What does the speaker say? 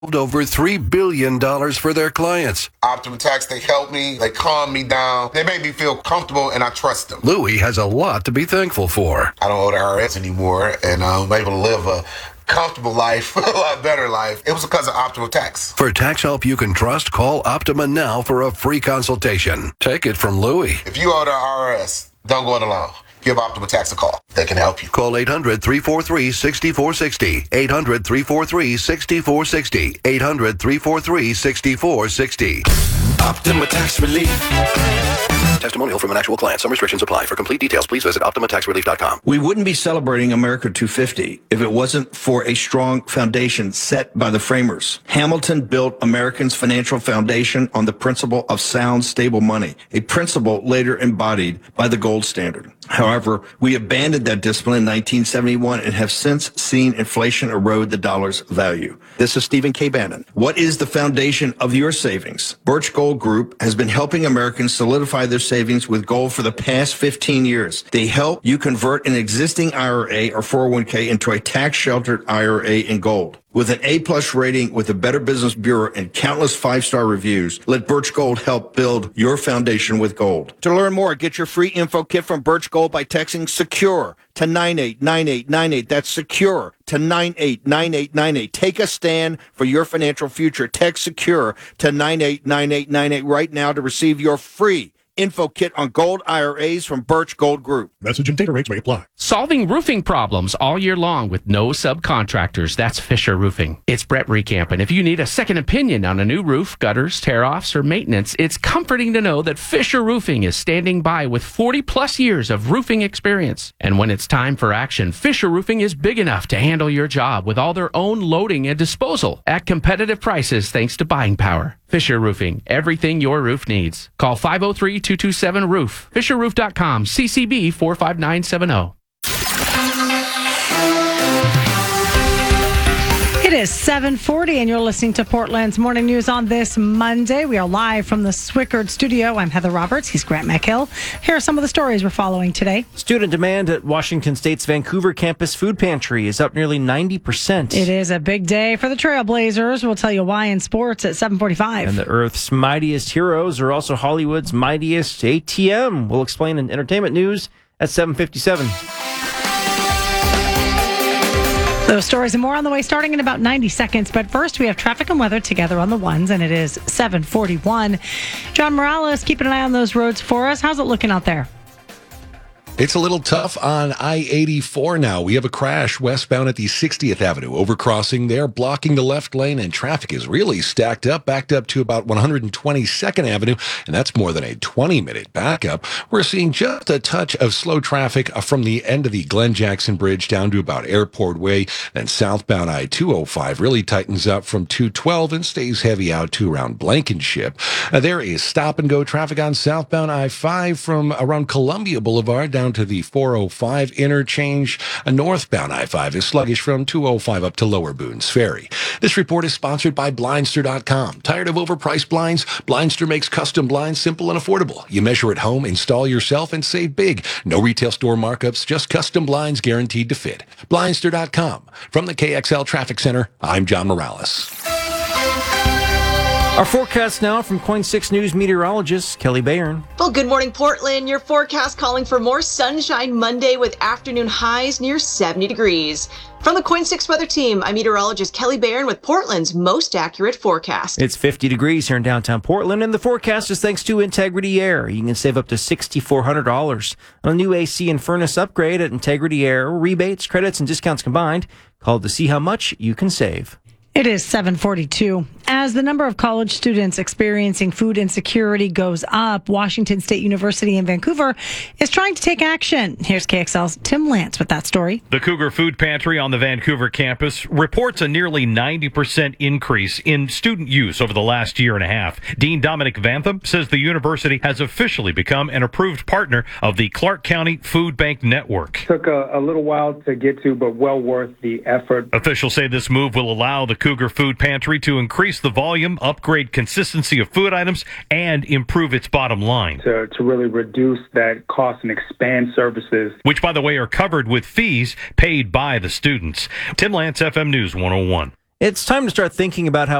over $3 billion for their clients. Optima Tax, they help me, they calm me down, they make me feel comfortable, and I trust them. Louis has a lot to be thankful for. I don't owe the IRS anymore, and I'm able to live a comfortable life, a lot better life. It was because of Optima Tax. For tax help you can trust, call Optima now for a free consultation. Take it from Louis. If you owe the IRS, don't go it alone. Give Optima Tax a call. They can help you. Call 800-343-6460. 800-343-6460. 800-343-6460. Optima Tax Relief. Testimonial from an actual client. Some restrictions apply. For complete details, please visit OptimaTaxRelief.com. We wouldn't be celebrating America 250 if it wasn't for a strong foundation set by the framers. Hamilton built Americans' financial foundation on the principle of sound, stable money, a principle later embodied by the gold standard. However, we abandoned that discipline in 1971 and have since seen inflation erode the dollar's value. This is Stephen K. Bannon. What is the foundation of your savings? Birch Gold Group has been helping Americans solidify their savings with gold for the past 15 years. They help you convert an existing IRA or 401k into a tax-sheltered IRA in gold. With an A-plus rating with the Better Business Bureau and countless five-star reviews, let Birch Gold help build your foundation with gold. To learn more, get your free info kit from Birch Gold by texting SECURE to 989898. That's SECURE to 989898. Take a stand for your financial future. Text SECURE to 989898 right now to receive your free info kit on gold IRAs from Birch Gold Group. Message and data rates may apply. Solving roofing problems all year long with no subcontractors. That's Fisher Roofing. It's Brett Recamp, and if you need a second opinion on a new roof, gutters, tear-offs, or maintenance, it's comforting to know that Fisher Roofing is standing by with 40-plus years of roofing experience. And when it's time for action, Fisher Roofing is big enough to handle your job with all their own loading and disposal at competitive prices thanks to buying power. Fisher Roofing, everything your roof needs. Call 503-227-ROOF. FisherRoof.com, CCB 45970. It is 7:40, and you're listening to Portland's Morning News on this Monday. We are live from the Swickard studio. I'm Heather Roberts. He's Grant McHill. Here are some of the stories we're following today. Student demand at Washington State's Vancouver campus food pantry is up nearly 90%. It is a big day for the Trailblazers. We'll tell you why in sports at 7:45. And the Earth's mightiest heroes are also Hollywood's mightiest ATM. We'll explain in entertainment news at 7:57. Those stories and more on the way starting in about 90 seconds. But first, we have traffic and weather together on the ones, and it is 7:41. John Morales, keeping an eye on those roads for us. How's it looking out there? It's a little tough on I-84 now. We have a crash westbound at the 60th Avenue overcrossing there, blocking the left lane, and traffic is really stacked up, backed up to about 122nd Avenue, and that's more than a 20-minute backup. We're seeing just a touch of slow traffic from the end of the Glenn Jackson Bridge down to about Airport Way. Then southbound I-205 really tightens up from 212 and stays heavy out to around Blankenship. There is stop-and-go traffic on southbound I-5 from around Columbia Boulevard down to the 405 interchange. Northbound I-5 is sluggish from 205 up to Lower Boones Ferry. This report is sponsored by Blindster.com. Tired of overpriced blinds? Blindster makes custom blinds simple and affordable. You measure at home, install yourself, and save big. No retail store markups, just custom blinds guaranteed to fit. Blindster.com. From the KXL Traffic Center, I'm John Morales. Our forecast now from KOIN 6 News meteorologist Kelly Bayern. Well, good morning, Portland. Your forecast calling for more sunshine Monday with afternoon highs near 70 degrees. From the KOIN 6 weather team, I'm meteorologist Kelly Bayern with Portland's most accurate forecast. It's 50 degrees here in downtown Portland, and the forecast is thanks to Integrity Air. You can save up to $6,400 on a new AC and furnace upgrade at Integrity Air. Rebates, credits, and discounts combined. Call to see how much you can save. It is 7:42. As the number of college students experiencing food insecurity goes up, Washington State University in Vancouver is trying to take action. Here's KXL's Tim Lance with that story. The Cougar Food Pantry on the Vancouver campus reports a nearly 90% increase in student use over the last year and a half. Dean Dominic Vantham says the university has officially become an approved partner of the Clark County Food Bank Network. Took a little while to get to, but well worth the effort. Officials say this move will allow the Cougar Food Pantry to increase the volume, upgrade consistency of food items, and improve its bottom line. To really reduce that cost and expand services. Which, by the way, are covered with fees paid by the students. Tim Lance, FM News 101. It's time to start thinking about how